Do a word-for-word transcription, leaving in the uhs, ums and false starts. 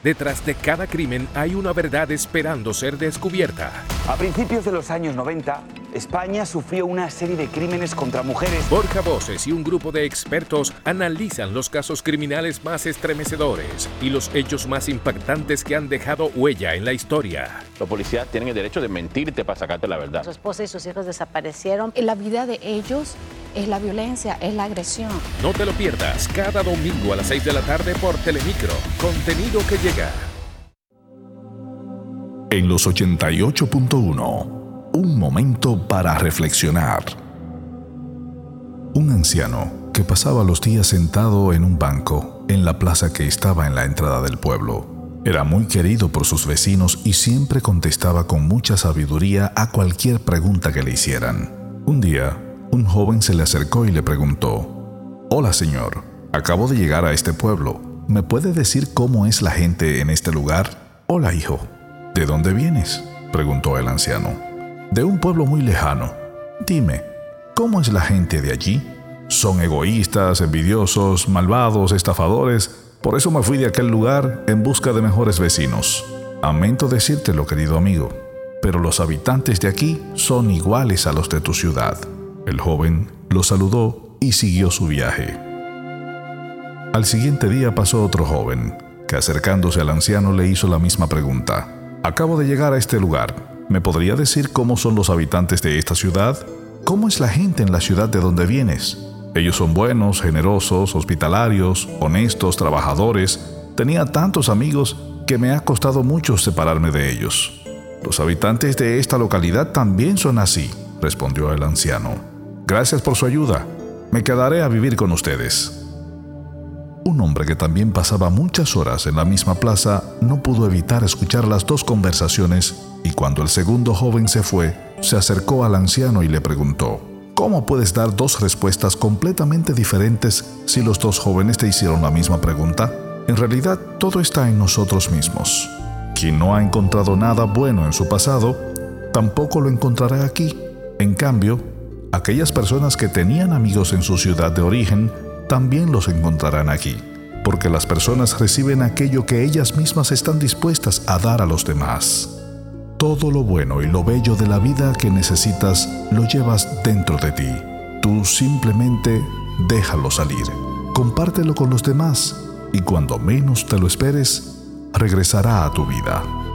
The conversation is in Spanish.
Detrás de cada crimen hay una verdad esperando ser descubierta. A principios de los años noventa, España sufrió una serie de crímenes contra mujeres. Borja Voces y un grupo de expertos analizan los casos criminales más estremecedores y los hechos más impactantes que han dejado huella en la historia. Los policías tienen el derecho de mentirte para sacarte la verdad. Su esposa y sus hijos desaparecieron. La vida de ellos es la violencia, es la agresión. No te lo pierdas cada domingo a las seis de la tarde por Telemicro. Contenido que llega. En los ochenta y ocho punto uno, un momento para reflexionar. Un anciano que pasaba los días sentado en un banco en la plaza que estaba en la entrada del pueblo. Era muy querido por sus vecinos y siempre contestaba con mucha sabiduría a cualquier pregunta que le hicieran. Un día, un joven se le acercó y le preguntó: «Hola, señor, acabo de llegar a este pueblo. ¿Me puede decir cómo es la gente en este lugar?» «Hola, hijo. ¿De dónde vienes?», preguntó el anciano. «De un pueblo muy lejano. Dime, ¿cómo es la gente de allí? Son egoístas, envidiosos, malvados, estafadores. Por eso me fui de aquel lugar en busca de mejores vecinos. Lamento decírtelo, querido amigo, pero los habitantes de aquí son iguales a los de tu ciudad». El joven lo saludó y siguió su viaje. Al siguiente día pasó otro joven, que acercándose al anciano le hizo la misma pregunta. «Acabo de llegar a este lugar. ¿Me podría decir cómo son los habitantes de esta ciudad? ¿Cómo es la gente en la ciudad de donde vienes? Ellos son buenos, generosos, hospitalarios, honestos, trabajadores. Tenía tantos amigos que me ha costado mucho separarme de ellos». «Los habitantes de esta localidad también son así», respondió el anciano. «Gracias por su ayuda. Me quedaré a vivir con ustedes». Un hombre que también pasaba muchas horas en la misma plaza no pudo evitar escuchar las dos conversaciones y cuando el segundo joven se fue, se acercó al anciano y le preguntó: «¿Cómo puedes dar dos respuestas completamente diferentes si los dos jóvenes te hicieron la misma pregunta? En realidad, todo está en nosotros mismos. Quien no ha encontrado nada bueno en su pasado, tampoco lo encontrará aquí. En cambio, aquellas personas que tenían amigos en su ciudad de origen también los encontrarán aquí, porque las personas reciben aquello que ellas mismas están dispuestas a dar a los demás. Todo lo bueno y lo bello de la vida que necesitas lo llevas dentro de ti. Tú simplemente déjalo salir, compártelo con los demás y cuando menos te lo esperes, regresará a tu vida».